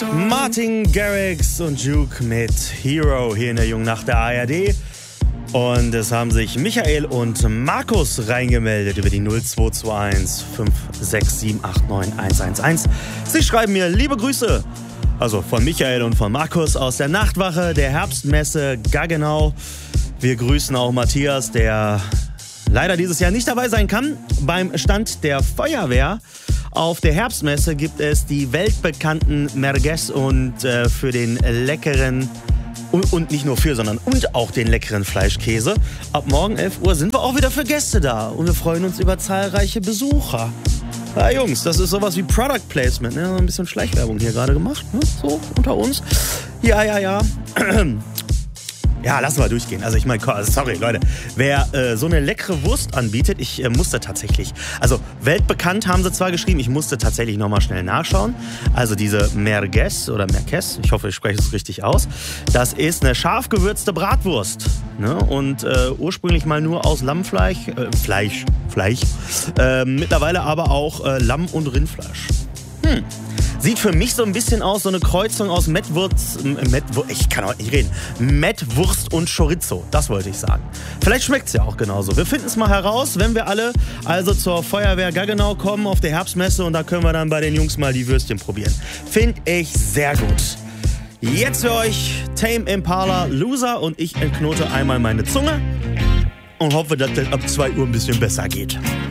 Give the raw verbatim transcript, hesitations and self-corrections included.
Martin Garrix und Juke mit Hero hier in der Jungen Nacht der A R D. Und es haben sich Michael und Markus reingemeldet über die null zwei zwei eins fünf sechs sieben acht neun eins eins eins. Sie schreiben mir liebe Grüße, also von Michael und von Markus aus der Nachtwache der Herbstmesse Gaggenau. Wir grüßen auch Matthias, der leider dieses Jahr nicht dabei sein kann. Beim Stand der Feuerwehr auf der Herbstmesse gibt es die weltbekannten Merguez und äh, für den leckeren und, und nicht nur für, sondern und auch den leckeren Fleischkäse. Ab morgen elf Uhr sind wir auch wieder für Gäste da und wir freuen uns über zahlreiche Besucher. Ja, Jungs, das ist sowas wie Product Placement, ne? Ein bisschen Schleichwerbung hier gerade gemacht, ne? So unter uns. Ja, ja, ja. Ja, lassen wir durchgehen. Also ich meine, sorry Leute, wer äh, so eine leckere Wurst anbietet, ich äh, musste tatsächlich, also weltbekannt haben sie zwar geschrieben, ich musste tatsächlich nochmal schnell nachschauen. Also diese Merguez oder Merguez, ich hoffe, ich spreche es richtig aus, das ist eine scharf gewürzte Bratwurst, ne? Und äh, ursprünglich mal nur aus Lammfleisch, äh, Fleisch, Fleisch, äh, mittlerweile aber auch äh, Lamm- und Rindfleisch. Hm. Sieht für mich so ein bisschen aus, so eine Kreuzung aus Mettwurst, Mettwurst, ich kann auch nicht reden, Mettwurst und Chorizo, das wollte ich sagen. Vielleicht schmeckt es ja auch genauso. Wir finden es mal heraus, wenn wir alle also zur Feuerwehr Gaggenau kommen auf der Herbstmesse und da können wir dann bei den Jungs mal die Würstchen probieren. Finde ich sehr gut. Jetzt für euch Tame Impala Loser und ich entknote einmal meine Zunge und hoffe, dass das ab zwei Uhr ein bisschen besser geht.